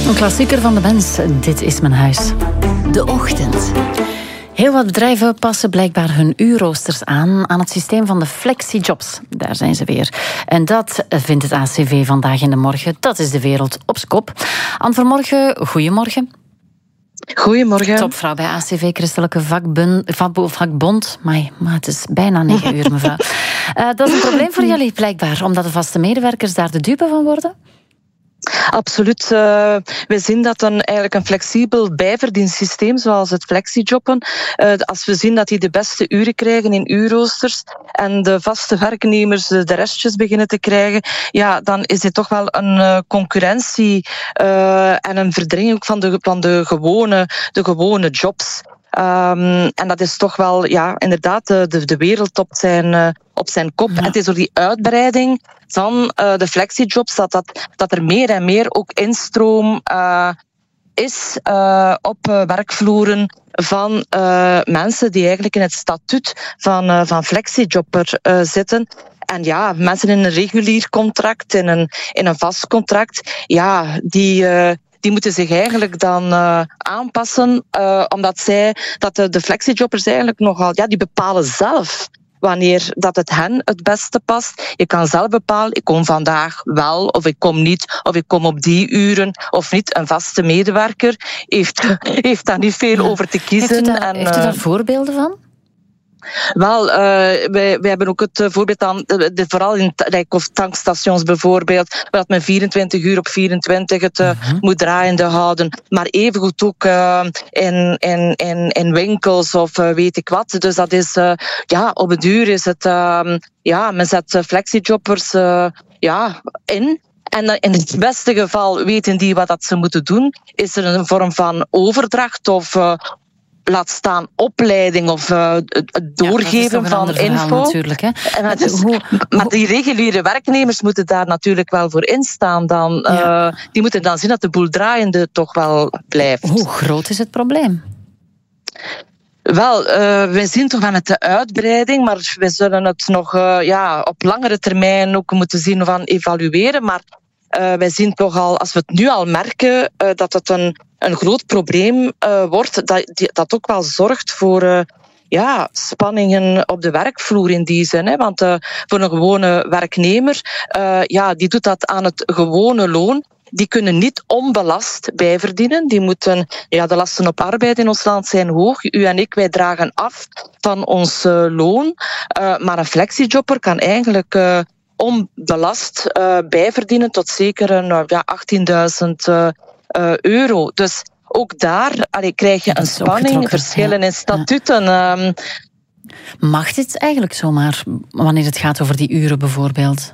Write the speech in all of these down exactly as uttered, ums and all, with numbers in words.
Een klassieker van de mens, dit is mijn huis. De Ochtend. Heel wat bedrijven passen blijkbaar hun uurroosters aan aan het systeem van de flexijobs. Daar zijn ze weer. En dat vindt het A C V vandaag in de morgen. Dat is de wereld op z'n kop. Anne Vermorgen, goedemorgen. Goedemorgen. Topvrouw bij A C V, Christelijke Vakbund, Vakbond. Maar, maar het is bijna negen uur, mevrouw. Uh, dat is een probleem voor jullie, blijkbaar, omdat de vaste medewerkers daar de dupe van worden? Absoluut. Uh, we zien dat een, eigenlijk een flexibel bijverdiensysteem, zoals het flexijobben, uh, als we zien dat die de beste uren krijgen in uurroosters en de vaste werknemers de restjes beginnen te krijgen, ja, dan is dit toch wel een uh, concurrentie uh, en een verdringing van de, van de, gewone, de gewone jobs. Um, en dat is toch wel, ja, inderdaad, de, de wereld op zijn, uh, op zijn kop. Ja. En het is door die uitbreiding van uh, de flexijobs dat, dat, dat er meer en meer ook instroom uh, is uh, op uh, werkvloeren van uh, mensen die eigenlijk in het statuut van, uh, van flexijobber uh, zitten. En ja, mensen in een regulier contract, in een, in een vast contract, ja, die... Uh, Die moeten zich eigenlijk dan uh, aanpassen, uh, omdat zij, dat de, de flexijobbers eigenlijk nogal, ja, die bepalen zelf wanneer dat het hen het beste past. Je kan zelf bepalen, ik kom vandaag wel, of ik kom niet, of ik kom op die uren, of niet. Een vaste medewerker heeft, heeft daar niet veel ja. over te kiezen. Heeft u daar, en, heeft u daar uh, voorbeelden van? Wel, uh, wij, wij hebben ook het uh, voorbeeld aan, de, de, vooral in like, of tankstations bijvoorbeeld, waar men vierentwintig uur op vierentwintig het uh, uh-huh. moet draaiende houden. Maar evengoed ook uh, in, in, in, in winkels of uh, weet ik wat. Dus dat is, uh, ja, op het duur is het, uh, ja, men zet uh, flexijobbers uh, ja, in. En in het beste geval weten die wat dat ze moeten doen. Is er een vorm van overdracht of... Uh, laat staan opleiding of uh, het doorgeven ja, van info. Natuurlijk, hè? En dus, hoe, maar die reguliere werknemers moeten daar natuurlijk wel voor instaan. Dan, ja. uh, die moeten dan zien dat de boel draaiende toch wel blijft. Hoe groot is het probleem? Wel, uh, wij zien toch wel met de uitbreiding, maar we zullen het nog uh, ja, op langere termijn ook moeten zien van evalueren. Maar uh, wij zien toch al, als we het nu al merken, uh, dat het een een groot probleem uh, wordt, dat, dat ook wel zorgt voor uh, ja, spanningen op de werkvloer in die zin. Hè? Want uh, voor een gewone werknemer, uh, ja, die doet dat aan het gewone loon. Die kunnen niet onbelast bijverdienen. Die moeten, ja, de lasten op arbeid in ons land zijn hoog. U en ik, wij dragen af van ons uh, loon. Uh, maar een flexijobber kan eigenlijk... Uh, onbelast uh, bijverdienen tot zeker een uh, ja, achttienduizend uh, uh, euro. Dus ook daar allee, krijg je een spanning, verschillen ja. in statuten. Ja. Um, Mag dit eigenlijk zomaar, wanneer het gaat over die uren bijvoorbeeld?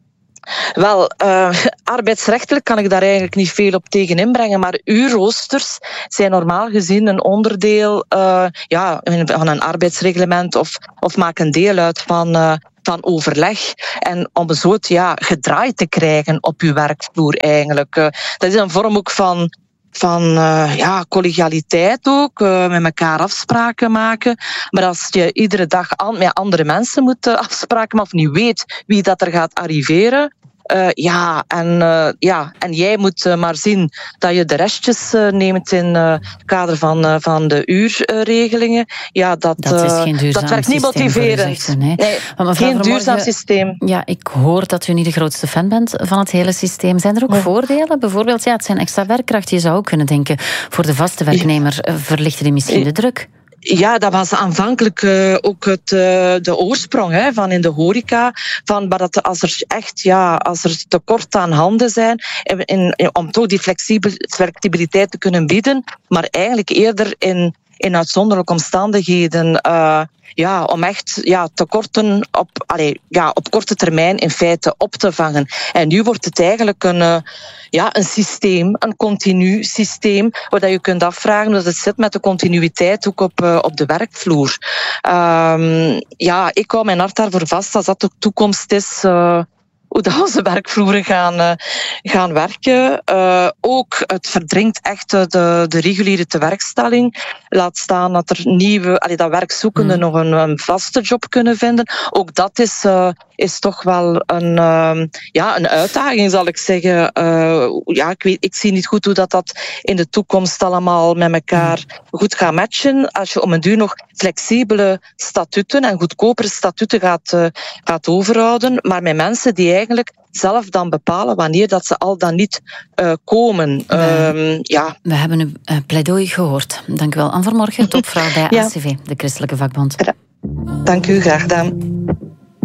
Wel, uh, arbeidsrechtelijk kan ik daar eigenlijk niet veel op tegen inbrengen, maar uurroosters zijn normaal gezien een onderdeel uh, ja, van een arbeidsreglement of, of maken deel uit van... Uh, van overleg en om zo het ja, gedraaid te krijgen op uw werkvloer eigenlijk. Uh, dat is een vorm ook van, van uh, ja, collegialiteit ook, uh, met elkaar afspraken maken. Maar als je iedere dag an- met andere mensen moet uh, afspraken maken of niet weet wie dat er gaat arriveren, Uh, ja, en, uh, ja, en jij moet uh, maar zien dat je de restjes uh, neemt in het uh, kader van, uh, van de uurregelingen. Ja, dat, dat, is geen duurzaam dat werkt niet motiverend. Zegt, nee. Nee, geen duurzaam systeem. Ja, ik hoor dat u niet de grootste fan bent van het hele systeem. Zijn er ook oh. voordelen? Bijvoorbeeld, ja, het zijn extra werkkracht. Je zou ook kunnen denken, voor de vaste werknemer ja. verlichten die misschien de druk. Ja, dat was aanvankelijk uh, ook het, uh, de oorsprong hè, van in de horeca. Van, maar dat als er echt ja, als er tekort aan handen zijn, in, in, om toch die flexibiliteit te kunnen bieden, maar eigenlijk eerder in, in uitzonderlijke omstandigheden. Uh, ja, om echt ja, tekorten op, allee, ja, op korte termijn in feite op te vangen. En nu wordt het eigenlijk een, uh, ja, een systeem, een continu systeem, waar je kunt afvragen dat het zit met de continuïteit ook op, uh, op de werkvloer. Um, ja, ik hou mijn hart daarvoor vast als dat de toekomst is. Uh, hoe dat onze werkvloeren gaan, uh, gaan werken. Uh, ook, het verdringt echt de, de reguliere tewerkstelling. Laat staan dat er nieuwe, allee, dat werkzoekenden mm. nog een, een vaste job kunnen vinden. Ook dat is, uh, is toch wel een, uh, ja, een uitdaging, zal ik zeggen. Uh, ja, ik, weet, ik zie niet goed hoe dat, dat in de toekomst allemaal met elkaar goed gaat matchen. Als je om een duur nog flexibele statuten en goedkopere statuten gaat, uh, gaat overhouden, maar met mensen die eigenlijk zelf dan bepalen wanneer dat ze al dan niet uh, komen. We, um, ja. we hebben een uh, pleidooi gehoord. Dank u wel. Anne Vermorgen, topvrouw bij A C V, ja. de Christelijke Vakbond. Dank u, graag gedaan.